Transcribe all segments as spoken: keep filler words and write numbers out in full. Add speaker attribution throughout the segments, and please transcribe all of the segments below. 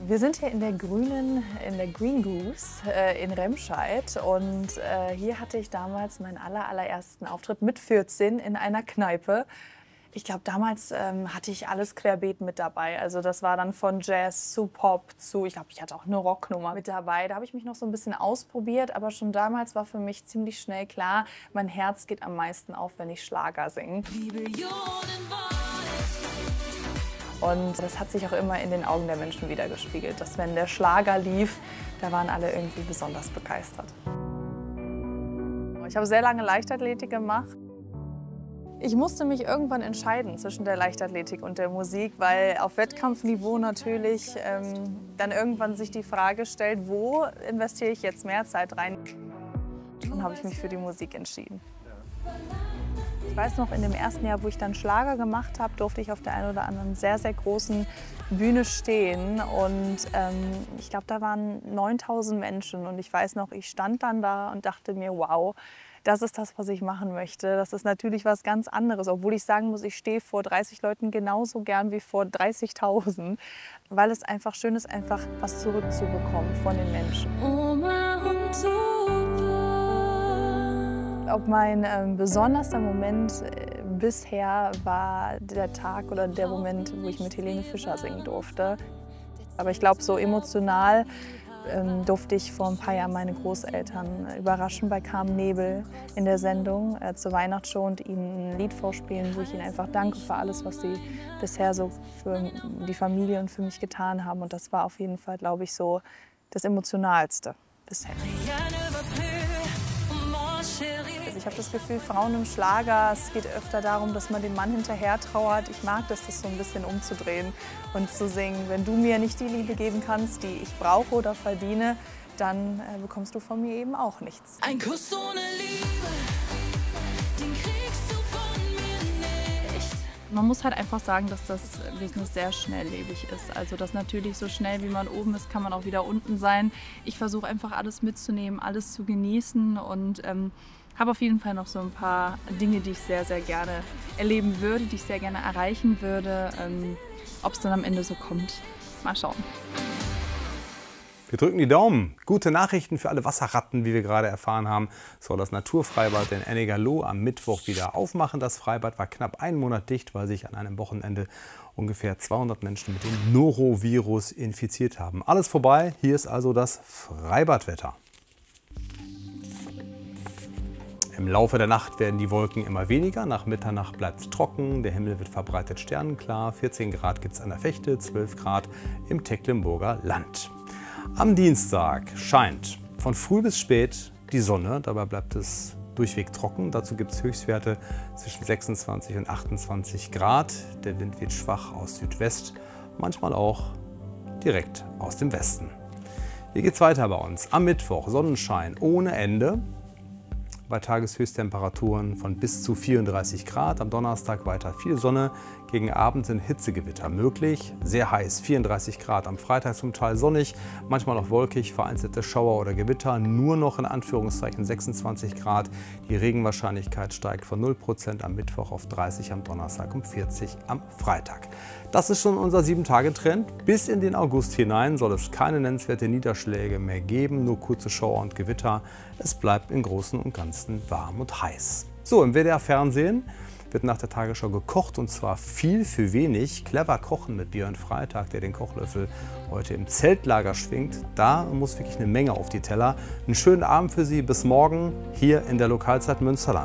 Speaker 1: Wir sind hier in der grünen, in der Green Goose äh, in Remscheid und äh, hier hatte ich damals meinen aller, allerersten Auftritt mit vierzehn in einer Kneipe. Ich glaube, damals ähm, hatte ich alles querbeet mit dabei. Also das war dann von Jazz zu Pop zu, ich glaube, ich hatte auch eine Rocknummer mit dabei. Da habe ich mich noch so ein bisschen ausprobiert, aber schon damals war für mich ziemlich schnell klar, mein Herz geht am meisten auf, wenn ich Schlager singe. Und das hat sich auch immer in den Augen der Menschen widergespiegelt, dass wenn der Schlager lief, da waren alle irgendwie besonders begeistert. Ich habe sehr lange Leichtathletik gemacht. Ich musste mich irgendwann entscheiden zwischen der Leichtathletik und der Musik, weil auf Wettkampfniveau natürlich ähm, dann irgendwann sich die Frage stellt, wo investiere ich jetzt mehr Zeit rein? Dann habe ich mich für die Musik entschieden. Ich weiß noch, in dem ersten Jahr, wo ich dann Schlager gemacht habe, durfte ich auf der einen oder anderen sehr, sehr großen Bühne stehen. Und ähm, ich glaube, da waren neuntausend Menschen. Und ich weiß noch, ich stand dann da und dachte mir, wow, das ist das, was ich machen möchte. Das ist natürlich was ganz anderes. Obwohl ich sagen muss, ich stehe vor dreißig Leuten genauso gern wie vor dreißigtausend. Weil es einfach schön ist, einfach was zurückzubekommen von den Menschen. Ob mein ähm, besonderster Moment äh, bisher war der Tag oder der Moment, wo ich mit Helene Fischer singen durfte. Aber ich glaube, so emotional ähm, durfte ich vor ein paar Jahren meine Großeltern überraschen bei Carmen Nebel in der Sendung äh, zur Weihnachtsshow und ihnen ein Lied vorspielen, wo ich ihnen einfach danke für alles, was sie bisher so für die Familie und für mich getan haben. Und das war auf jeden Fall, glaube ich, so das Emotionalste bisher. Also ich habe das Gefühl, Frauen im Schlager, es geht öfter darum, dass man dem Mann hinterher trauert. Ich mag das, das so ein bisschen umzudrehen und zu singen, wenn du mir nicht die Liebe geben kannst, die ich brauche oder verdiene, dann äh, bekommst du von mir eben auch nichts.
Speaker 2: Ein Kuss ohne Liebe, den kriegst du von mir nicht.
Speaker 3: Man muss halt einfach sagen, dass das Business sehr schnelllebig ist. Also dass natürlich so schnell wie man oben ist, kann man auch wieder unten sein. Ich versuche einfach alles mitzunehmen, alles zu genießen und ähm, habe auf jeden Fall noch so ein paar Dinge, die ich sehr, sehr gerne erleben würde, die ich sehr gerne erreichen würde. Ähm, ob es dann am Ende so kommt, mal schauen.
Speaker 4: Wir drücken die Daumen. Gute Nachrichten für alle Wasserratten, wie wir gerade erfahren haben. Soll das Naturfreibad in Ennigerloh am Mittwoch wieder aufmachen. Das Freibad war knapp einen Monat dicht, weil sich an einem Wochenende ungefähr zweihundert Menschen mit dem Norovirus infiziert haben. Alles vorbei. Hier ist also das Freibadwetter. Im Laufe der Nacht werden die Wolken immer weniger. Nach Mitternacht bleibt es trocken. Der Himmel wird verbreitet sternenklar. vierzehn Grad gibt es an der Vechte, zwölf Grad im Tecklenburger Land. Am Dienstag scheint von früh bis spät die Sonne. Dabei bleibt es durchweg trocken. Dazu gibt es Höchstwerte zwischen sechsundzwanzig und achtundzwanzig Grad. Der Wind weht schwach aus Südwest, manchmal auch direkt aus dem Westen. Hier geht es weiter bei uns. Am Mittwoch Sonnenschein ohne Ende. Bei Tageshöchsttemperaturen von bis zu vierunddreißig Grad. Am Donnerstag weiter viel Sonne. Gegen Abend sind Hitzegewitter möglich. Sehr heiß, vierunddreißig Grad. Am Freitag zum Teil sonnig, manchmal auch wolkig, vereinzelte Schauer oder Gewitter. Nur noch in Anführungszeichen sechsundzwanzig Grad. Die Regenwahrscheinlichkeit steigt von null Prozent am Mittwoch auf dreißig am Donnerstag und vierzig am Freitag. Das ist schon unser sieben Tage Trend. Bis in den August hinein soll es keine nennenswerte Niederschläge mehr geben, nur kurze Schauer und Gewitter. Es bleibt im Großen und Ganzen warm und heiß. So, im W D R-Fernsehen wird nach der Tagesschau gekocht und zwar viel für wenig. Clever kochen mit Björn Freitag, der den Kochlöffel heute im Zeltlager schwingt. Da muss wirklich eine Menge auf die Teller. Einen schönen Abend für Sie. Bis morgen hier in der Lokalzeit Münsterland.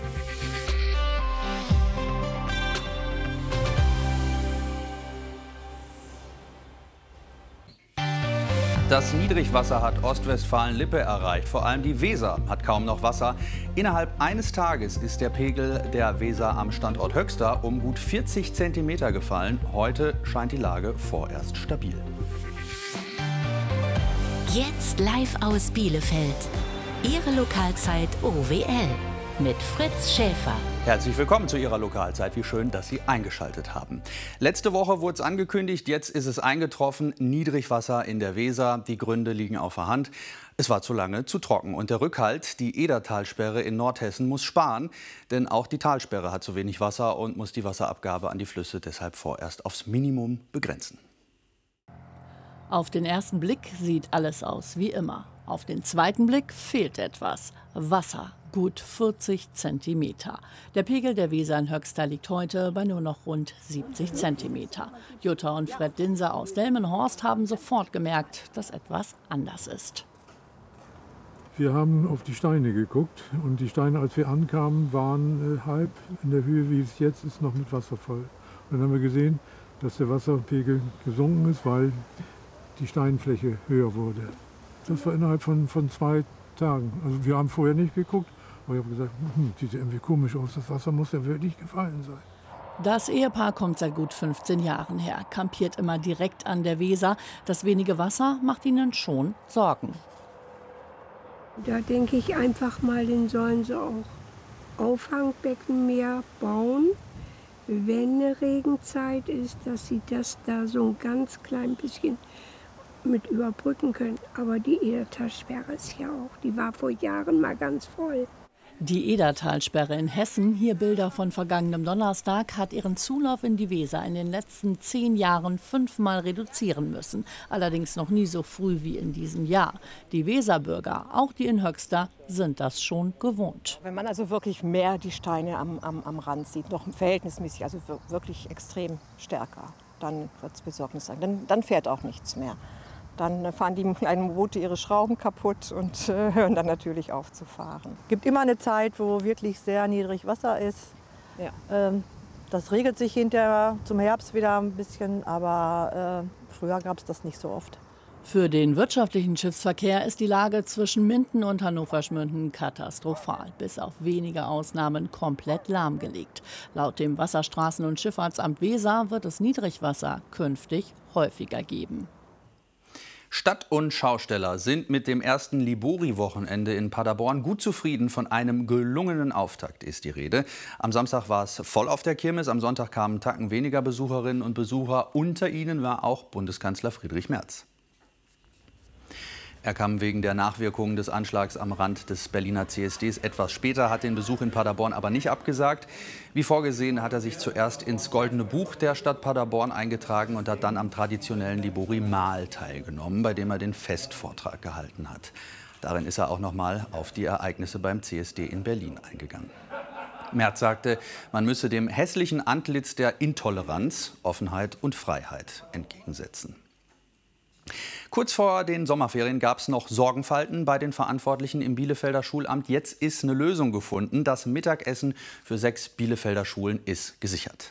Speaker 5: Das Niedrigwasser hat Ostwestfalen-Lippe erreicht. Vor allem die Weser hat kaum noch Wasser. Innerhalb eines Tages ist der Pegel der Weser am Standort Höxter um gut vierzig Zentimeter gefallen. Heute scheint die Lage vorerst stabil.
Speaker 6: Jetzt live aus Bielefeld. Ihre Lokalzeit O W L mit Fritz Schäfer.
Speaker 5: Herzlich willkommen zu Ihrer Lokalzeit. Wie schön, dass Sie eingeschaltet haben. Letzte Woche wurde es angekündigt, jetzt ist es eingetroffen. Niedrigwasser in der Weser. Die Gründe liegen auf der Hand. Es war zu lange zu trocken. Und der Rückhalt, die Edertalsperre in Nordhessen, muss sparen. Denn auch die Talsperre hat zu wenig Wasser und muss die Wasserabgabe an die Flüsse deshalb vorerst aufs Minimum begrenzen.
Speaker 7: Auf den ersten Blick sieht alles aus wie immer. Auf den zweiten Blick fehlt etwas. Wasser, gut vierzig Zentimeter. Der Pegel der Weser in Höxter liegt heute bei nur noch rund siebzig Zentimeter. Jutta und Fred Dinser aus Delmenhorst haben sofort gemerkt, dass etwas anders ist.
Speaker 8: Wir haben auf die Steine geguckt und die Steine, als wir ankamen, waren äh, halb in der Höhe, wie es jetzt ist, noch mit Wasser voll. Und dann haben wir gesehen, dass der Wasserpegel gesunken ist, weil die Steinfläche höher wurde. Das war innerhalb von, von zwei Tagen. Also wir haben vorher nicht geguckt, aber ich habe gesagt, hm, sieht ja irgendwie komisch aus, das Wasser muss ja wirklich gefallen sein.
Speaker 7: Das Ehepaar kommt seit gut fünfzehn Jahren her, kampiert immer direkt an der Weser. Das wenige Wasser macht ihnen schon Sorgen.
Speaker 9: Da denke ich einfach mal, den sollen sie auch Auffangbecken mehr bauen, wenn eine Regenzeit ist, dass sie das da so ein ganz klein bisschen mit überbrücken können. Aber die Edertalsperre ist ja auch, die war vor Jahren mal ganz voll.
Speaker 7: Die Edertalsperre in Hessen, hier Bilder von vergangenem Donnerstag, hat ihren Zulauf in die Weser in den letzten zehn Jahren fünfmal reduzieren müssen. Allerdings noch nie so früh wie in diesem Jahr. Die Weserbürger, auch die in Höxter, sind das schon gewohnt.
Speaker 10: Wenn man also wirklich mehr die Steine am, am, am Rand sieht, noch verhältnismäßig, also wirklich extrem stärker, dann wird es Besorgnis sein. Dann, dann fährt auch nichts mehr. Dann fahren die kleinen Boote ihre Schrauben kaputt und äh, hören dann natürlich auf zu fahren.
Speaker 11: Es gibt immer eine Zeit, wo wirklich sehr niedrig Wasser ist.
Speaker 10: Ja.
Speaker 11: Ähm, das regelt sich hinterher zum Herbst wieder ein bisschen, aber äh, früher gab es das nicht so oft.
Speaker 7: Für den wirtschaftlichen Schiffsverkehr ist die Lage zwischen Minden und Hannover-Schmünden katastrophal. Bis auf wenige Ausnahmen komplett lahmgelegt. Laut dem Wasserstraßen- und Schifffahrtsamt Weser wird es Niedrigwasser künftig häufiger geben.
Speaker 5: Stadt- und Schausteller sind mit dem ersten Libori-Wochenende in Paderborn gut zufrieden. Von einem gelungenen Auftakt ist die Rede. Am Samstag war es voll auf der Kirmes, am Sonntag kamen Tacken weniger Besucherinnen und Besucher. Unter ihnen war auch Bundeskanzler Friedrich Merz. Er kam wegen der Nachwirkungen des Anschlags am Rand des Berliner C S Ds etwas später, hat den Besuch in Paderborn aber nicht abgesagt. Wie vorgesehen hat er sich zuerst ins Goldene Buch der Stadt Paderborn eingetragen und hat dann am traditionellen Libori-Mahl teilgenommen, bei dem er den Festvortrag gehalten hat. Darin ist er auch noch mal auf die Ereignisse beim C S D in Berlin eingegangen. Merz sagte, man müsse dem hässlichen Antlitz der Intoleranz Offenheit und Freiheit entgegensetzen. Kurz vor den Sommerferien gab es noch Sorgenfalten bei den Verantwortlichen im Bielefelder Schulamt. Jetzt ist eine Lösung gefunden. Das Mittagessen für sechs Bielefelder Schulen ist gesichert.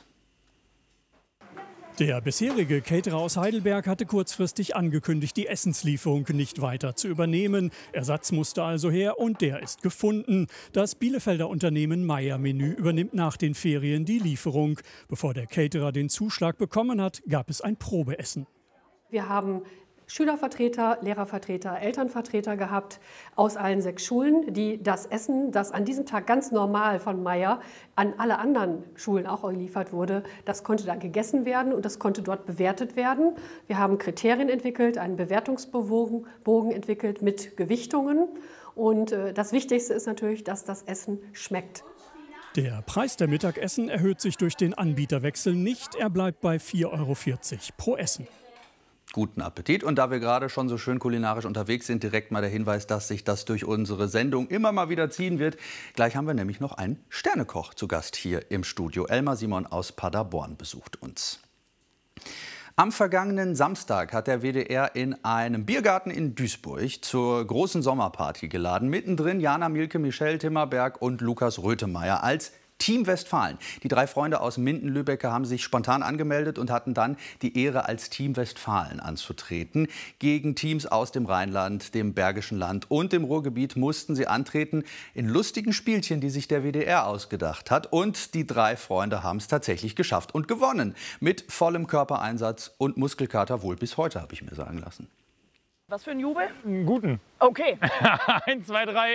Speaker 12: Der bisherige Caterer aus Heidelberg hatte kurzfristig angekündigt, die Essenslieferung nicht weiter zu übernehmen. Ersatz musste also her und der ist gefunden. Das Bielefelder Unternehmen Meier Menü übernimmt nach den Ferien die Lieferung. Bevor der Caterer den Zuschlag bekommen hat, gab es ein Probeessen.
Speaker 13: Wir haben Schülervertreter, Lehrervertreter, Elternvertreter gehabt aus allen sechs Schulen, die das Essen, das an diesem Tag ganz normal von Meier an alle anderen Schulen auch geliefert wurde, das konnte da gegessen werden und das konnte dort bewertet werden. Wir haben Kriterien entwickelt, einen Bewertungsbogen Bogen entwickelt mit Gewichtungen und äh, das Wichtigste ist natürlich, dass das Essen schmeckt.
Speaker 12: Der Preis der Mittagessen erhöht sich durch den Anbieterwechsel nicht, er bleibt bei vier Euro vierzig pro Essen.
Speaker 5: Guten Appetit. Und da wir gerade schon so schön kulinarisch unterwegs sind, direkt mal der Hinweis, dass sich das durch unsere Sendung immer mal wieder ziehen wird. Gleich haben wir nämlich noch einen Sternekoch zu Gast hier im Studio. Elmar Simon aus Paderborn besucht uns. Am vergangenen Samstag hat der W D R in einem Biergarten in Duisburg zur großen Sommerparty geladen. Mittendrin Jana Mielke, Michelle Timmerberg und Lukas Röthemeyer als Team Westfalen. Die drei Freunde aus Minden-Lübbecke haben sich spontan angemeldet und hatten dann die Ehre, als Team Westfalen anzutreten. Gegen Teams aus dem Rheinland, dem Bergischen Land und dem Ruhrgebiet mussten sie antreten in lustigen Spielchen, die sich der W D R ausgedacht hat. Und die drei Freunde haben es tatsächlich geschafft und gewonnen. Mit vollem Körpereinsatz und Muskelkater wohl bis heute, habe ich mir sagen lassen.
Speaker 14: Was für ein Jubel?
Speaker 15: Einen guten.
Speaker 14: Okay.
Speaker 15: Eins, zwei, drei.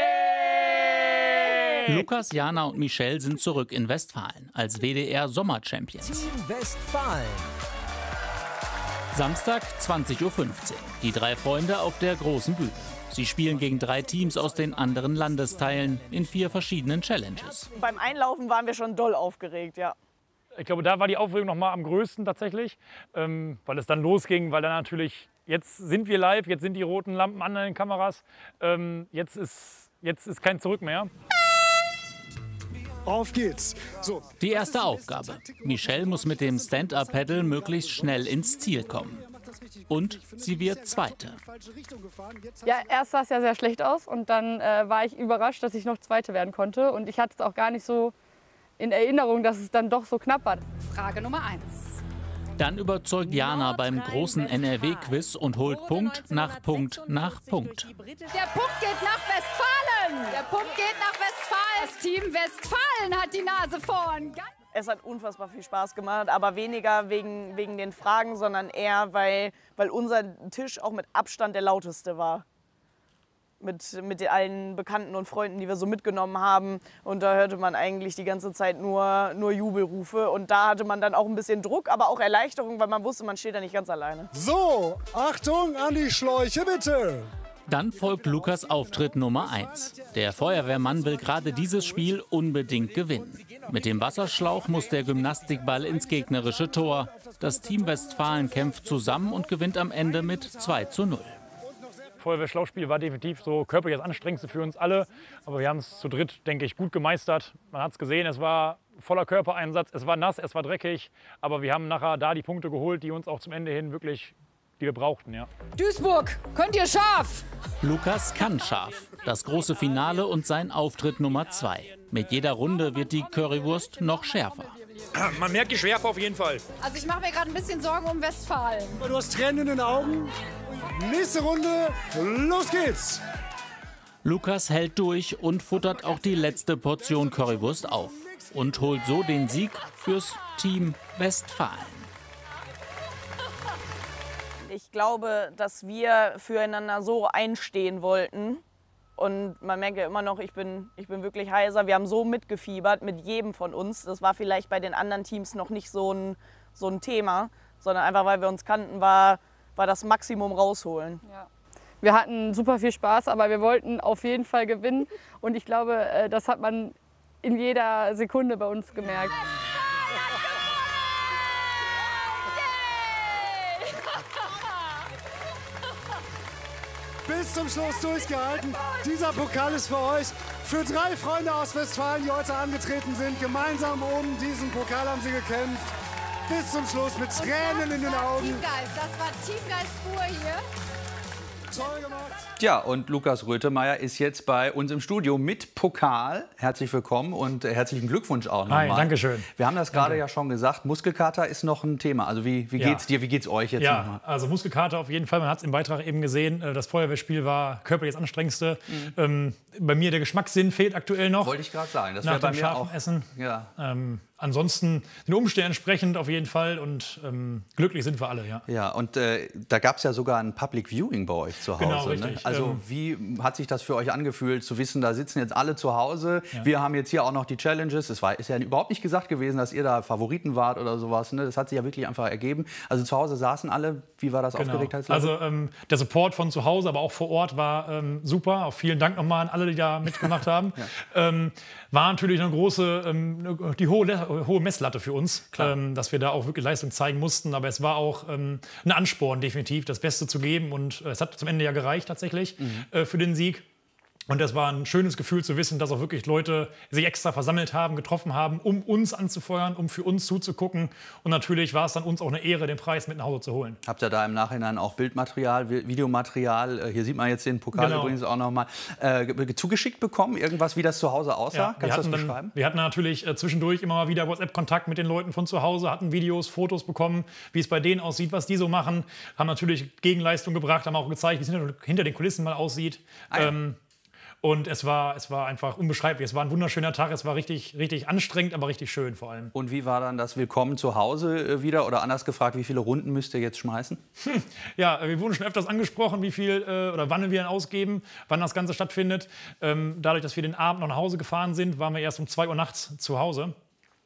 Speaker 14: Hey!
Speaker 16: Lukas, Jana und Michelle sind zurück in Westfalen als W D R-Sommer-Champions.
Speaker 17: Team Westfalen.
Speaker 16: Samstag, zwanzig Uhr fünfzehn. Die drei Freunde auf der großen Bühne. Sie spielen gegen drei Teams aus den anderen Landesteilen in vier verschiedenen Challenges.
Speaker 14: Beim Einlaufen waren wir schon doll aufgeregt, ja. ich glaube, da war die Aufregung noch mal am größten tatsächlich, ähm, weil es dann losging, weil dann natürlich, jetzt sind wir live, jetzt sind die roten Lampen an den Kameras, ähm, jetzt, ist, jetzt ist kein Zurück mehr.
Speaker 15: Auf geht's. So.
Speaker 16: Die erste Aufgabe. Michelle muss mit dem Stand-Up-Paddle möglichst schnell ins Ziel kommen. Und sie wird Zweite.
Speaker 17: Ja, erst sah es ja sehr schlecht aus und dann äh, war ich überrascht, dass ich noch Zweite werden konnte. Und ich hatte es auch gar nicht so in Erinnerung, dass es dann doch so knapp war.
Speaker 18: Frage Nummer eins.
Speaker 16: Dann überzeugt Jana beim großen N R W-Quiz und holt Punkt nach Punkt nach Punkt.
Speaker 18: Der Punkt geht nach Westfalen. Der Punkt geht nach Westfalen. Das Team Westfalen hat die Nase vorn.
Speaker 19: Es hat unfassbar viel Spaß gemacht, aber weniger wegen, wegen den Fragen, sondern eher, weil, weil unser Tisch auch mit Abstand der lauteste war. Mit, mit allen Bekannten und Freunden, die wir so mitgenommen haben. Und da hörte man eigentlich die ganze Zeit nur, nur Jubelrufe. Und da hatte man dann auch ein bisschen Druck, aber auch Erleichterung, weil man wusste, man steht da nicht ganz alleine.
Speaker 15: So, Achtung an die Schläuche, bitte!
Speaker 16: Dann folgt Lukas Auftritt Nummer eins. Der Feuerwehrmann will gerade dieses Spiel unbedingt gewinnen. Mit dem Wasserschlauch muss der Gymnastikball ins gegnerische Tor. Das Team Westfalen kämpft zusammen und gewinnt am Ende mit zwei zu null.
Speaker 14: Feuerwehrschlauchspiel war definitiv so körperlich das Anstrengendste für uns alle. Aber wir haben es zu dritt, denke ich, gut gemeistert. Man hat es gesehen, es war voller Körpereinsatz, es war nass, es war dreckig. Aber wir haben nachher da die Punkte geholt, die uns auch zum Ende hin wirklich, die wir brauchten. Ja.
Speaker 18: Duisburg, könnt ihr scharf?
Speaker 16: Lukas kann scharf. Das große Finale und sein Auftritt Nummer zwei. Mit jeder Runde wird die Currywurst noch schärfer.
Speaker 14: Man merkt die Schärfe auf jeden Fall.
Speaker 18: Also ich mache mir gerade ein bisschen Sorgen um Westfalen.
Speaker 15: Du hast Tränen in den Augen. Nächste Runde, los geht's!
Speaker 16: Lukas hält durch und futtert auch die letzte Portion Currywurst auf. Und holt so den Sieg fürs Team Westfalen.
Speaker 19: Ich glaube, dass wir füreinander so einstehen wollten. Und man merkt ja immer noch, ich bin, ich bin wirklich heiser. Wir haben so mitgefiebert mit jedem von uns. Das war vielleicht bei den anderen Teams noch nicht so ein, so ein Thema, sondern einfach, weil wir uns kannten, war, war das Maximum rausholen.
Speaker 17: Ja. Wir hatten super viel Spaß, aber wir wollten auf jeden Fall gewinnen. Und ich glaube, das hat man in jeder Sekunde bei uns gemerkt.
Speaker 15: Bis zum Schluss durchgehalten. Dieser Pokal ist für euch. Für drei Freunde aus Westfalen, die heute angetreten sind. Gemeinsam um diesen Pokal haben sie gekämpft. Bis zum Schluss mit Tränen in den Augen.
Speaker 18: Teamgeist, das war Teamgeist pur hier.
Speaker 15: Toll gemacht.
Speaker 5: Ja, und Lukas Röthemeyer ist jetzt bei uns im Studio mit Pokal. Herzlich willkommen und herzlichen Glückwunsch auch nochmal.
Speaker 14: Hi, danke schön.
Speaker 5: Wir haben das gerade ja schon gesagt, Muskelkater ist noch ein Thema. Also wie, wie
Speaker 14: Ja.
Speaker 5: geht's dir, wie geht's euch jetzt
Speaker 14: Ja,
Speaker 5: nochmal?
Speaker 14: also Muskelkater auf jeden Fall. Man hat es im Beitrag eben gesehen. Das Feuerwehrspiel war körperlich das Anstrengendste.
Speaker 5: Mhm.
Speaker 14: Ähm, bei mir der Geschmackssinn fehlt aktuell noch.
Speaker 5: Wollte ich gerade sagen. Das
Speaker 14: Nach
Speaker 5: wäre bei
Speaker 14: dem
Speaker 5: mir
Speaker 14: scharfen
Speaker 5: auch.
Speaker 14: Essen.
Speaker 5: Ja.
Speaker 14: Ähm, ansonsten den Umständen entsprechend auf jeden Fall. Und ähm, glücklich sind wir alle, ja.
Speaker 5: Ja, und äh, da gab es ja sogar ein Public Viewing bei euch zu Hause.
Speaker 14: Genau,
Speaker 5: Ne?
Speaker 14: richtig.
Speaker 5: Also
Speaker 14: Ähm,
Speaker 5: wie hat sich das für euch angefühlt, zu wissen, da sitzen jetzt alle zu Hause,
Speaker 14: Ja.
Speaker 5: wir haben jetzt hier auch noch die Challenges. Es war, ist ja überhaupt nicht gesagt gewesen, dass ihr da Favoriten wart oder sowas. Ne? Das hat sich ja wirklich einfach ergeben. Also zu Hause saßen alle. Wie war das
Speaker 14: Genau.
Speaker 5: Aufgeregtheitslevel?
Speaker 14: Also ähm, der Support von zu Hause, aber auch vor Ort war ähm, super. Auch vielen Dank nochmal an alle, die da mitgemacht haben. ähm, war natürlich eine große, ähm, die hohe, hohe Messlatte für uns, ähm, dass wir da auch wirklich Leistung zeigen mussten. Aber es war auch ähm, ein Ansporn, definitiv das Beste zu geben. Und äh, es hat zum Ende ja gereicht tatsächlich
Speaker 5: Mhm.
Speaker 14: äh, für den Sieg. Und das war ein schönes Gefühl zu wissen, dass auch wirklich Leute sich extra versammelt haben, getroffen haben, um uns anzufeuern, um für uns zuzugucken. Und natürlich war es dann uns auch eine Ehre, den Preis mit nach Hause zu holen.
Speaker 5: Habt ihr da im Nachhinein auch Bildmaterial, Vi- Videomaterial, äh, hier sieht man jetzt den Pokal
Speaker 14: Genau.
Speaker 5: übrigens auch noch mal, äh, ge- zugeschickt bekommen? Irgendwas, wie das zu Hause aussah?
Speaker 14: Ja,
Speaker 5: Kannst
Speaker 14: wir
Speaker 5: du das
Speaker 14: hatten dann-
Speaker 5: beschreiben?
Speaker 14: Wir hatten natürlich äh, zwischendurch immer mal wieder WhatsApp-Kontakt mit den Leuten von zu Hause, hatten Videos, Fotos bekommen, wie es bei denen aussieht, was die so machen. Haben natürlich Gegenleistung gebracht, haben auch gezeigt, wie es hinter, hinter den Kulissen mal aussieht.
Speaker 5: Ah, ja.
Speaker 14: ähm, und es war, es war einfach unbeschreiblich. Es war ein wunderschöner Tag, es war richtig, richtig anstrengend, aber richtig schön vor allem.
Speaker 5: Und wie war dann das Willkommen zu Hause äh, wieder? Oder anders gefragt, wie viele Runden müsst ihr jetzt schmeißen?
Speaker 14: Ja, wir wurden schon öfters angesprochen, wie viel äh, oder wann wir ihn ausgeben, wann das Ganze stattfindet. Ähm, dadurch, dass wir den Abend noch nach Hause gefahren sind, waren wir erst um zwei Uhr nachts zu Hause.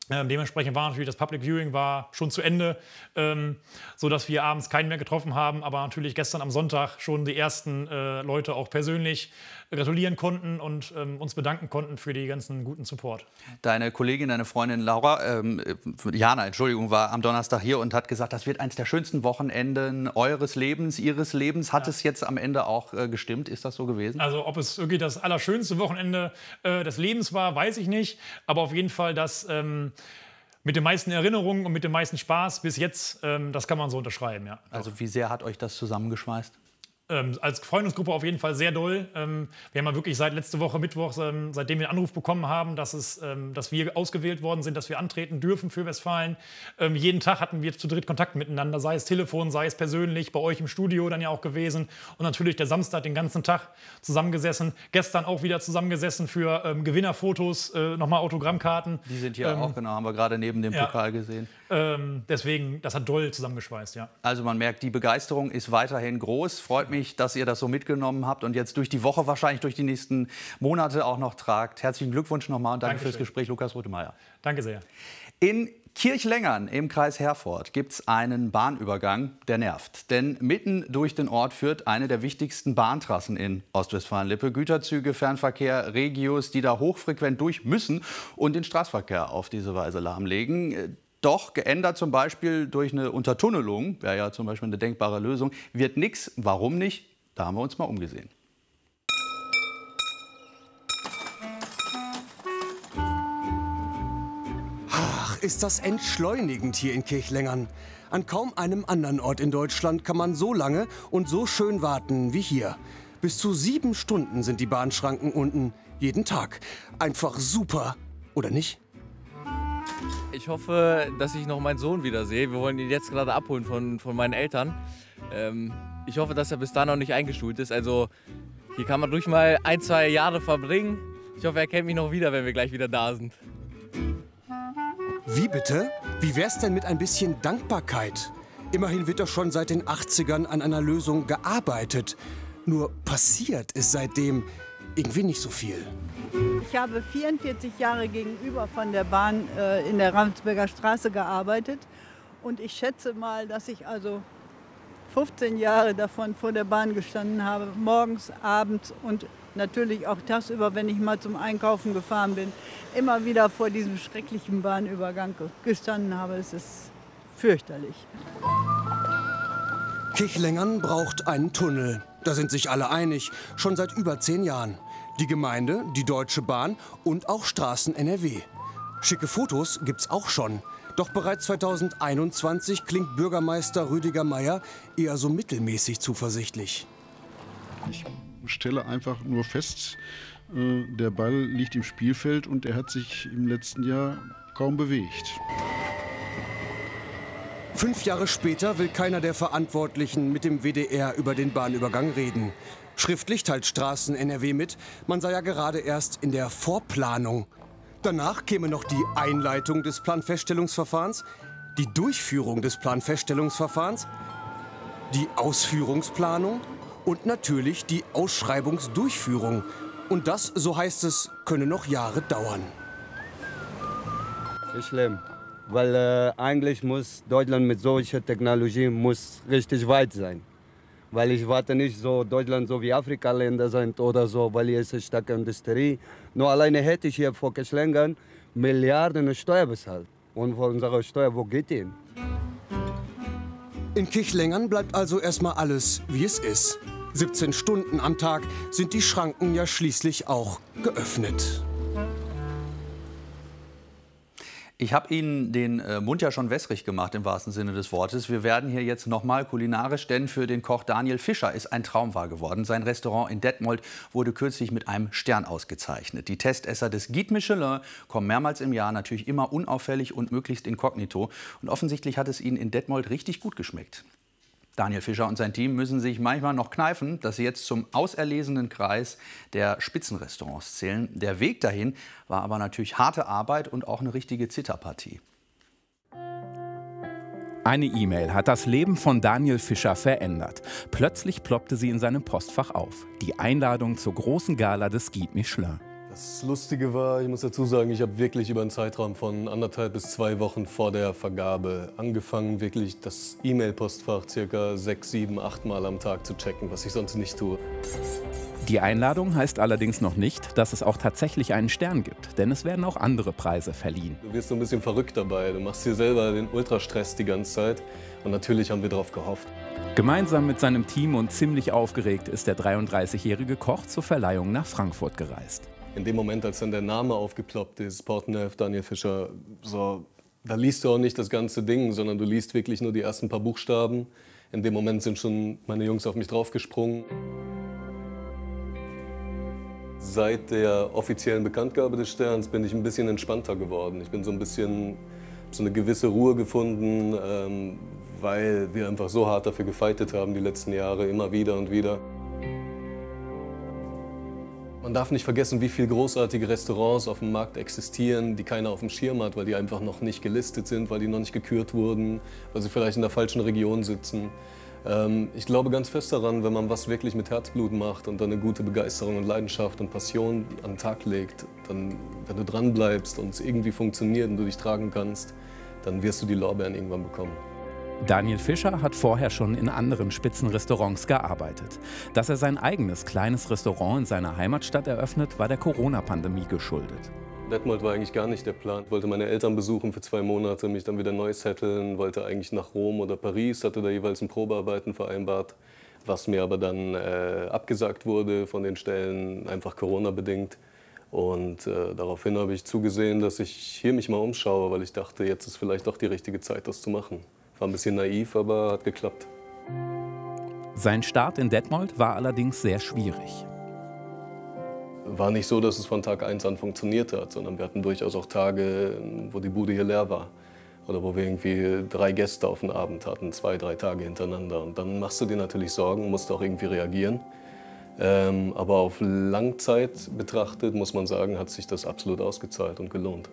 Speaker 14: Ähm, dementsprechend war natürlich das Public Viewing war schon zu Ende, ähm, sodass wir abends keinen mehr getroffen haben, aber natürlich gestern am Sonntag schon die ersten äh, Leute auch persönlich gratulieren konnten und ähm, uns bedanken konnten für die ganzen guten Support.
Speaker 5: Deine Kollegin, deine Freundin Laura, ähm, Jana, Entschuldigung, war am Donnerstag hier und hat gesagt, das wird eines der schönsten Wochenenden eures Lebens, ihres Lebens. Hat ja. es jetzt am Ende auch äh, gestimmt? Ist das so gewesen?
Speaker 14: Also ob es wirklich das allerschönste Wochenende äh, des Lebens war, weiß ich nicht. Aber auf jeden Fall das ähm, mit den meisten Erinnerungen und mit dem meisten Spaß bis jetzt, ähm, das kann man so unterschreiben. Ja.
Speaker 5: Also wie sehr hat euch das zusammengeschweißt?
Speaker 14: Ähm, als Freundesgruppe auf jeden Fall sehr doll. Ähm, wir haben ja wirklich seit letzte Woche Mittwoch, ähm, seitdem wir einen Anruf bekommen haben, dass, es, ähm, dass wir ausgewählt worden sind, dass wir antreten dürfen für Westfalen. Ähm, jeden Tag hatten wir zu dritt Kontakt miteinander, sei es Telefon, sei es persönlich, bei euch im Studio dann ja auch gewesen. Und natürlich der Samstag den ganzen Tag zusammengesessen. Gestern auch wieder zusammengesessen für ähm, Gewinnerfotos, äh, nochmal Autogrammkarten.
Speaker 5: Die sind hier
Speaker 14: ähm,
Speaker 5: auch, genau, haben wir gerade neben dem
Speaker 14: ja.
Speaker 5: Pokal gesehen.
Speaker 14: Ähm, deswegen, das hat doll zusammengeschweißt, ja.
Speaker 5: Also man merkt, die Begeisterung ist weiterhin groß. Freut mich, dass ihr das so mitgenommen habt und jetzt durch die Woche, wahrscheinlich durch die nächsten Monate auch noch tragt. Herzlichen Glückwunsch nochmal und danke
Speaker 14: Dankeschön.
Speaker 5: fürs Gespräch, Lukas Rüthemeyer.
Speaker 14: Danke sehr.
Speaker 5: In Kirchlengern im Kreis Herford gibt es einen Bahnübergang, der nervt. Denn mitten durch den Ort führt eine der wichtigsten Bahntrassen in Ostwestfalen-Lippe. Güterzüge, Fernverkehr, Regios, die da hochfrequent durch müssen und den Straßenverkehr auf diese Weise lahmlegen. Doch geändert zum Beispiel durch eine Untertunnelung, wäre ja zum Beispiel eine denkbare Lösung, wird nichts. Warum nicht? Da haben wir uns mal umgesehen.
Speaker 20: Ach, ist das entschleunigend hier in Kirchlengern. An kaum einem anderen Ort in Deutschland kann man so lange und so schön warten wie hier. Bis zu sieben Stunden sind die Bahnschranken unten, jeden Tag. Einfach super, oder nicht?
Speaker 21: Ich hoffe, dass ich noch meinen Sohn wiedersehe. Wir wollen ihn jetzt gerade abholen von, von meinen Eltern. Ähm, ich hoffe, dass er bis dahin noch nicht eingeschult ist. Also hier kann man ruhig mal ein, zwei Jahre verbringen. Ich hoffe, er kennt mich noch wieder, wenn wir gleich wieder da sind.
Speaker 20: Wie bitte? Wie wär's denn mit ein bisschen Dankbarkeit? Immerhin wird doch schon seit den achtzigern an einer Lösung gearbeitet. Nur passiert ist seitdem irgendwie nicht so viel.
Speaker 22: Ich habe vierundvierzig Jahre gegenüber von der Bahn äh, in der Ravensberger Straße gearbeitet. Und ich schätze mal, dass ich also fünfzehn Jahre davon vor der Bahn gestanden habe. Morgens, abends und natürlich auch tagsüber, wenn ich mal zum Einkaufen gefahren bin. Immer wieder vor diesem schrecklichen Bahnübergang gestanden habe. Es ist fürchterlich.
Speaker 20: Kirchlengern braucht einen Tunnel. Da sind sich alle einig, schon seit über zehn Jahren. Die Gemeinde, die Deutsche Bahn und auch Straßen N R W. Schicke Fotos gibt's auch schon. Doch bereits zweitausendeinundzwanzig klingt Bürgermeister Rüdiger Meier eher so mittelmäßig zuversichtlich.
Speaker 23: Ich stelle einfach nur fest, äh, der Ball liegt im Spielfeld und er hat sich im letzten Jahr kaum bewegt.
Speaker 20: Fünf Jahre später will keiner der Verantwortlichen mit dem W D R über den Bahnübergang reden. Schriftlich teilt Straßen N R W mit, man sei ja gerade erst in der Vorplanung. Danach käme noch die Einleitung des Planfeststellungsverfahrens, die Durchführung des Planfeststellungsverfahrens, die Ausführungsplanung und natürlich die Ausschreibungsdurchführung. Und das, so heißt es, könne noch Jahre dauern.
Speaker 24: Ist schlimm, weil äh, eigentlich muss Deutschland mit solcher Technologie muss richtig weit sein. Weil ich warte nicht so, Deutschland so wie Afrika-Länder sind oder so, weil hier ist eine starke Industrie. Nur alleine hätte ich hier vor Kirchlengern Milliarden Steuer bezahlt. Und von unserer Steuer, wo geht die hin?
Speaker 20: In Kirchlengern bleibt also erstmal alles, wie es ist. siebzehn Stunden am Tag sind die Schranken ja schließlich auch geöffnet.
Speaker 5: Ich habe Ihnen den äh, Mund ja schon wässrig gemacht, im wahrsten Sinne des Wortes. Wir werden hier jetzt noch mal kulinarisch, denn für den Koch Daniel Fischer ist ein Traum wahr geworden. Sein Restaurant in Detmold wurde kürzlich mit einem Stern ausgezeichnet. Die Testesser des Guide Michelin kommen mehrmals im Jahr, natürlich immer unauffällig und möglichst inkognito. Und offensichtlich hat es ihnen in Detmold richtig gut geschmeckt. Daniel Fischer und sein Team müssen sich manchmal noch kneifen, dass sie jetzt zum auserlesenen Kreis der Spitzenrestaurants zählen. Der Weg dahin war aber natürlich harte Arbeit und auch eine richtige Zitterpartie.
Speaker 25: Eine E-Mail hat das Leben von Daniel Fischer verändert. Plötzlich ploppte sie in seinem Postfach auf. Die Einladung zur großen Gala des Guide Michelin.
Speaker 1: Das Lustige war, ich muss dazu sagen, ich habe wirklich über einen Zeitraum von anderthalb bis zwei Wochen vor der Vergabe angefangen, wirklich das E-Mail-Postfach circa sechs, sieben, acht Mal am Tag zu checken, was ich sonst nicht tue.
Speaker 25: Die Einladung heißt allerdings noch nicht, dass es auch tatsächlich einen Stern gibt, denn es werden auch andere Preise verliehen.
Speaker 1: Du wirst so ein bisschen verrückt dabei, du machst dir selber den Ultrastress die ganze Zeit und natürlich haben wir darauf gehofft.
Speaker 25: Gemeinsam mit seinem Team und ziemlich aufgeregt ist der dreiunddreißigjährige Koch zur Verleihung nach Frankfurt gereist.
Speaker 1: In dem Moment, als dann der Name aufgeploppt ist, Portneuf, Daniel Fischer, so, da liest du auch nicht das ganze Ding, sondern du liest wirklich nur die ersten paar Buchstaben. In dem Moment sind schon meine Jungs auf mich draufgesprungen. Seit der offiziellen Bekanntgabe des Sterns bin ich ein bisschen entspannter geworden. Ich bin so ein bisschen, so eine gewisse Ruhe gefunden, ähm, weil wir einfach so hart dafür gefeitet haben die letzten Jahre, immer wieder und wieder. Man darf nicht vergessen, wie viele großartige Restaurants auf dem Markt existieren, die keiner auf dem Schirm hat, weil die einfach noch nicht gelistet sind, weil die noch nicht gekürt wurden, weil sie vielleicht in der falschen Region sitzen. Ähm, ich glaube ganz fest daran, wenn man was wirklich mit Herzblut macht und dann eine gute Begeisterung und Leidenschaft und Passion an den Tag legt, dann, wenn du dran bleibst und es irgendwie funktioniert und du dich tragen kannst, dann wirst du die Lorbeeren irgendwann bekommen.
Speaker 25: Daniel Fischer hat vorher schon in anderen Spitzenrestaurants gearbeitet. Dass er sein eigenes kleines Restaurant in seiner Heimatstadt eröffnet, war der Corona-Pandemie geschuldet.
Speaker 1: Detmold war eigentlich gar nicht der Plan. Ich wollte meine Eltern besuchen für zwei Monate, mich dann wieder neu setteln, wollte eigentlich nach Rom oder Paris, hatte da jeweils ein Probearbeiten vereinbart, was mir aber dann äh, abgesagt wurde von den Stellen, einfach Corona-bedingt. Und äh, daraufhin habe ich zugesehen, dass ich hier mich mal umschaue, weil ich dachte, jetzt ist vielleicht doch die richtige Zeit, das zu machen. War ein bisschen naiv, aber hat geklappt.
Speaker 25: Sein Start in Detmold war allerdings sehr schwierig.
Speaker 1: War nicht so, dass es von Tag eins an funktioniert hat, sondern wir hatten durchaus auch Tage, wo die Bude hier leer war. Oder wo wir irgendwie drei Gäste auf den Abend hatten, zwei, drei Tage hintereinander. Und dann machst du dir natürlich Sorgen, musst auch irgendwie reagieren. Ähm, aber auf Langzeit betrachtet, muss man sagen, hat sich das absolut ausgezahlt und gelohnt.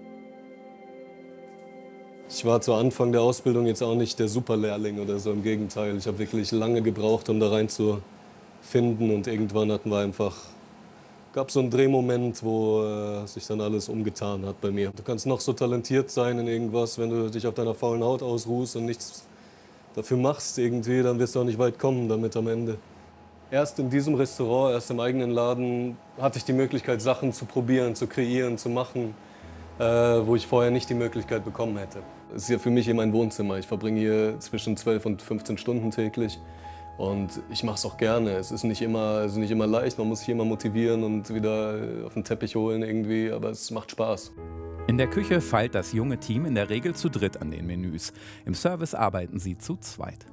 Speaker 1: Ich war zu Anfang der Ausbildung jetzt auch nicht der Superlehrling oder so, im Gegenteil. Ich habe wirklich lange gebraucht, um da reinzufinden und irgendwann hatten wir einfach, gab so einen Drehmoment, wo äh, sich dann alles umgetan hat bei mir. Du kannst noch so talentiert sein in irgendwas, wenn du dich auf deiner faulen Haut ausruhst und nichts dafür machst irgendwie, dann wirst du auch nicht weit kommen damit am Ende. Erst in diesem Restaurant, erst im eigenen Laden hatte ich die Möglichkeit, Sachen zu probieren, zu kreieren, zu machen, äh, wo ich vorher nicht die Möglichkeit bekommen hätte. Es ist ja für mich hier mein Wohnzimmer. Ich verbringe hier zwischen zwölf und fünfzehn Stunden täglich. Und ich mache es auch gerne. Es ist nicht immer, es ist nicht immer leicht, man muss sich immer motivieren und wieder auf den Teppich holen irgendwie, aber es macht Spaß.
Speaker 25: In der Küche feilt das junge Team in der Regel zu dritt an den Menüs. Im Service arbeiten sie zu zweit.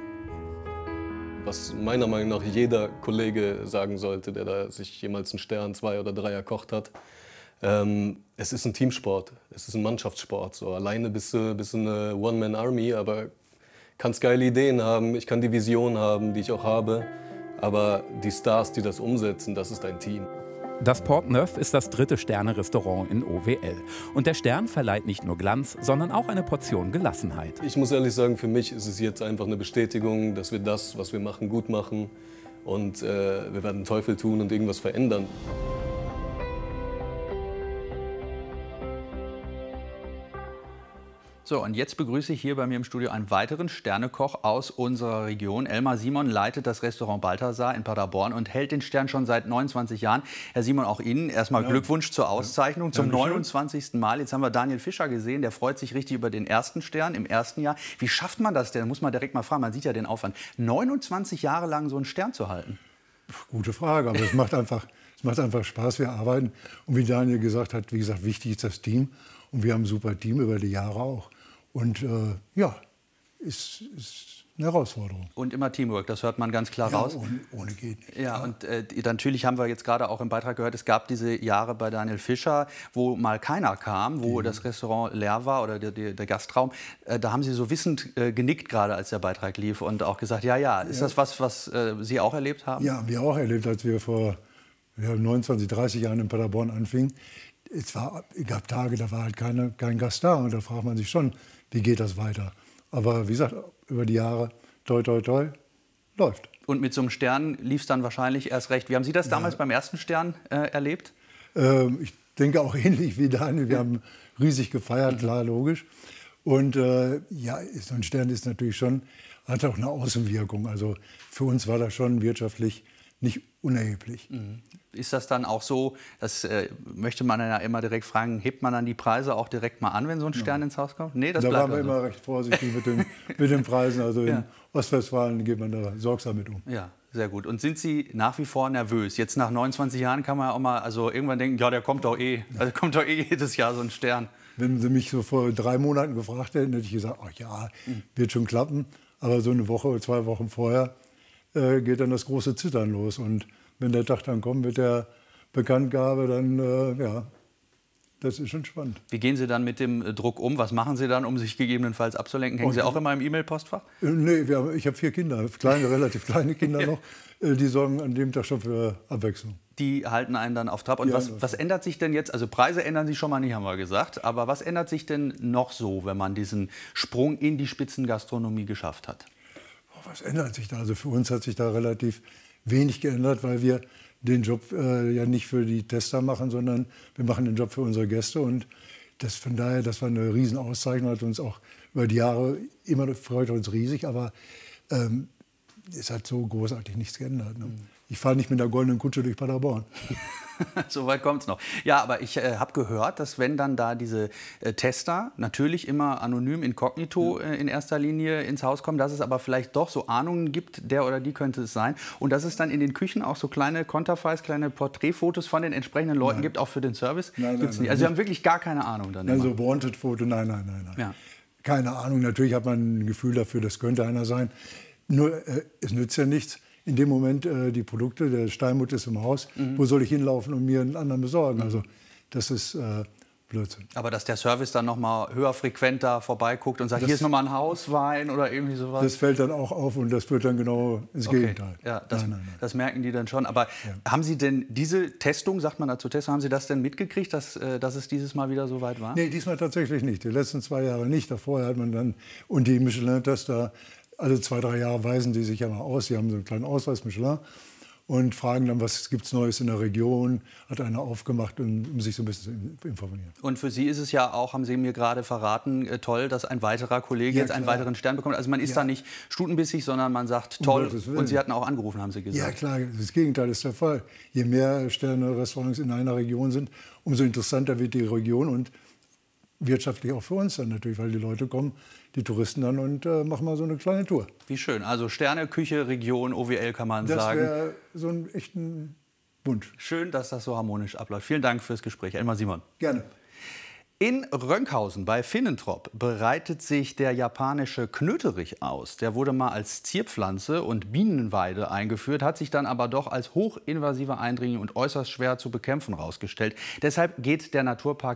Speaker 1: Was meiner Meinung nach jeder Kollege sagen sollte, der da sich jemals einen Stern, zwei oder drei erkocht hat. Ähm, es ist ein Teamsport, es ist ein Mannschaftssport. So, alleine bist du, bist du eine One-Man-Army, aber kannst geile Ideen haben, ich kann die Vision haben, die ich auch habe. Aber die Stars, die das umsetzen, das ist ein Team.
Speaker 25: Das Portneuf ist das dritte Sterne-Restaurant in O W L. Und der Stern verleiht nicht nur Glanz, sondern auch eine Portion Gelassenheit.
Speaker 1: Ich muss ehrlich sagen, für mich ist es jetzt einfach eine Bestätigung, dass wir das, was wir machen, gut machen. Und äh, wir werden den Teufel tun und irgendwas verändern.
Speaker 5: So, und jetzt begrüße ich hier bei mir im Studio einen weiteren Sternekoch aus unserer Region. Elmar Simon leitet das Restaurant Balthasar in Paderborn und hält den Stern schon seit neunundzwanzig Jahren. Herr Simon, auch Ihnen erstmal ja. Glückwunsch zur Auszeichnung, ja. zum neunundzwanzigsten Mal. Jetzt haben wir Daniel Fischer gesehen, der freut sich richtig über den ersten Stern im ersten Jahr. Wie schafft man das denn? Muss man direkt mal fragen, man sieht ja den Aufwand. neunundzwanzig Jahre lang so einen Stern zu halten?
Speaker 8: Gute Frage, aber es macht einfach, es macht einfach Spaß, wir arbeiten. Und wie Daniel gesagt hat, wie gesagt, wichtig ist das Team. Und wir haben ein super Team über die Jahre auch. Und äh, ja, ist, ist eine Herausforderung.
Speaker 5: Und immer Teamwork, das hört man ganz klar
Speaker 8: ja,
Speaker 5: raus.
Speaker 8: Ohne, ohne geht nicht.
Speaker 5: Ja, ja. Und äh, natürlich haben wir jetzt gerade auch im Beitrag gehört, es gab diese Jahre bei Daniel Fischer, wo mal keiner kam, wo mhm. das Restaurant leer war oder der, der, der Gastraum. Äh, da haben Sie so wissend äh, genickt gerade, als der Beitrag lief und auch gesagt, ja, ja, ist ja. das was, was äh, Sie auch erlebt haben?
Speaker 8: Ja, wir auch erlebt, als wir vor ja, neunundzwanzig, dreißig Jahren in Paderborn anfingen. Es war, gab Tage, da war halt keine, kein Gast da und da fragt man sich schon, wie geht das weiter? Aber wie gesagt, über die Jahre, toi, toi, toi, läuft.
Speaker 5: Und mit so einem Stern lief es dann wahrscheinlich erst recht. Wie haben Sie das damals ja. beim ersten Stern äh, erlebt?
Speaker 2: Ähm, ich denke auch ähnlich wie Daniel. Wir haben riesig gefeiert, klar, logisch. Und äh, ja, so ein Stern ist natürlich schon, hat auch eine Außenwirkung. Also für uns war das schon wirtschaftlich nicht unerheblich.
Speaker 5: Mhm. Ist das dann auch so, das äh, möchte man ja immer direkt fragen, hebt man dann die Preise auch direkt mal an, wenn so ein Stern ja. ins Haus kommt? Nee, das
Speaker 2: da
Speaker 5: bleibt
Speaker 2: waren wir
Speaker 5: also.
Speaker 2: immer recht vorsichtig mit den, mit den Preisen. Also ja. in Ostwestfalen geht man da sorgsam mit um.
Speaker 5: Ja, sehr gut. Und sind Sie nach wie vor nervös? Jetzt nach neunundzwanzig Jahren kann man ja auch mal also irgendwann denken, ja, der kommt doch eh. Also kommt doch eh jedes Jahr so ein Stern.
Speaker 2: Wenn Sie mich so vor drei Monaten gefragt hätten, hätte ich gesagt, ach ja, wird schon klappen. Aber so eine Woche oder zwei Wochen vorher äh, geht dann das große Zittern los. Und wenn der Tag dann kommt mit der Bekanntgabe, dann, äh, ja, das ist schon spannend.
Speaker 5: Wie gehen Sie dann mit dem Druck um? Was machen Sie dann, um sich gegebenenfalls abzulenken? Hängen Und, Sie auch immer im E-Mail-Postfach?
Speaker 2: Äh, nee, wir haben, ich habe vier Kinder, kleine, relativ kleine Kinder noch. Äh, die sorgen an dem Tag schon für Abwechslung.
Speaker 5: Die halten einen dann auf Trab. Und
Speaker 2: ja,
Speaker 5: was, was ändert sich denn jetzt? Also Preise ändern sich schon mal nicht, haben wir gesagt. Aber was ändert sich denn noch so, wenn man diesen Sprung in die Spitzengastronomie geschafft hat?
Speaker 2: Was ändert sich da? Also für uns hat sich da relativ wenig geändert, weil wir den Job äh, ja nicht für die Tester machen, sondern wir machen den Job für unsere Gäste. Und das, von daher, das war eine Riesenauszeichnung, hat uns auch über die Jahre immer freut uns riesig. Aber ähm, es hat so großartig nichts geändert. Ne? Mhm. Ich fahre nicht mit der goldenen Kutsche durch Paderborn.
Speaker 5: So weit kommt es noch. Ja, aber ich äh, habe gehört, dass wenn dann da diese äh, Tester natürlich immer anonym, inkognito äh, in erster Linie ins Haus kommen, dass es aber vielleicht doch so Ahnungen gibt, der oder die könnte es sein. Und dass es dann in den Küchen auch so kleine Konterfeis, kleine Porträtfotos von den entsprechenden Leuten nein. gibt, auch für den Service.
Speaker 2: Nein, nein,
Speaker 5: Gibt's
Speaker 2: nein,
Speaker 5: nicht. Also Sie haben wirklich gar keine Ahnung dann.
Speaker 2: Also Wanted-Foto, nein, nein, nein. nein. Ja. Keine Ahnung, natürlich hat man ein Gefühl dafür, das könnte einer sein. Nur, äh, es nützt ja nichts. In dem Moment äh, die Produkte, der Steinmutt ist im Haus, mhm. wo soll ich hinlaufen und mir einen anderen besorgen? Also das ist äh, Blödsinn.
Speaker 5: Aber dass der Service dann noch mal höher frequent da vorbeiguckt und sagt, das, hier ist noch mal ein Hauswein oder irgendwie sowas?
Speaker 2: Das fällt dann auch auf und das führt dann genau ins okay. Gegenteil.
Speaker 5: Ja, das,
Speaker 2: nein, nein, nein.
Speaker 5: das merken die dann schon. Aber ja. haben Sie denn diese Testung, sagt man dazu Testung, haben Sie das denn mitgekriegt, dass, äh, dass es dieses Mal wieder so weit war?
Speaker 2: Nee, diesmal tatsächlich nicht. Die letzten zwei Jahre nicht. Davor hat man dann, und die Michelin-Tester, alle zwei, drei Jahre weisen die sich ja mal aus. Sie haben so einen kleinen Ausweis Michelin und fragen dann, was gibt es Neues in der Region. Hat einer aufgemacht, um, um sich so ein bisschen zu informieren.
Speaker 5: Und für Sie ist es ja auch, haben Sie mir gerade verraten, äh, toll, dass ein weiterer Kollege ja, jetzt einen weiteren Stern bekommt. Also man ist ja. da nicht stutenbissig, sondern man sagt, toll. Um und Sie hatten auch angerufen, haben Sie gesagt.
Speaker 2: Ja klar, das Gegenteil ist der Fall. Je mehr Sterne-Restaurants in einer Region sind, umso interessanter wird die Region und wirtschaftlich auch für uns dann natürlich, weil die Leute kommen, die Touristen dann und äh, machen mal so eine kleine Tour.
Speaker 5: Wie schön. Also Sterne, Küche, Region, O W L kann man
Speaker 2: das
Speaker 5: sagen.
Speaker 2: Das wäre so ein echten Wunsch.
Speaker 5: Schön, dass das so harmonisch abläuft. Vielen Dank fürs Gespräch. Elmar Simon.
Speaker 2: Gerne.
Speaker 5: In Rönkhausen bei Finnentrop bereitet sich der japanische Knöterich aus. Der wurde mal als Zierpflanze und Bienenweide eingeführt, hat sich dann aber doch als hochinvasiver Eindringling und äußerst schwer zu bekämpfen herausgestellt. Deshalb geht der Naturpark